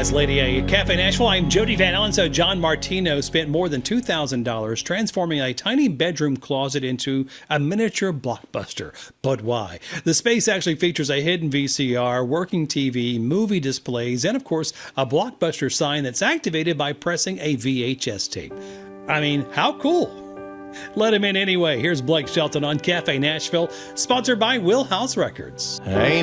That's Lady A. Cafe Nashville. I'm Jody Van Allen. So John Martino spent more than $2,000 transforming a tiny bedroom closet into a miniature Blockbuster. But why? The space actually features a hidden VCR, working TV, movie displays, and of course, a Blockbuster sign that's activated by pressing a VHS tape. I mean, how cool? Let him in anyway. Here's Blake Shelton on Cafe Nashville, sponsored by Wheelhouse Records. Hey.